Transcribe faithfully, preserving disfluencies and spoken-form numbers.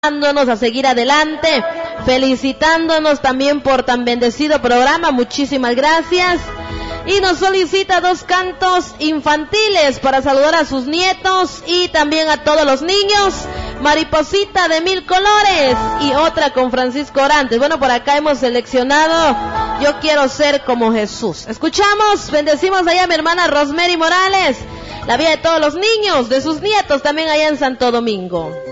a seguir adelante, felicitándonos también por tan bendecido programa, muchísimas gracias. Y nos solicita dos cantos infantiles para saludar a sus nietos y también a todos los niños. Mariposita de mil colores y otra con Francisco Orantes. Bueno, por acá hemos seleccionado Yo quiero ser como Jesús. Escuchamos, bendecimos allá a mi hermana Rosemary Morales, la vida de todos los niños, de sus nietos también allá en Santo Domingo.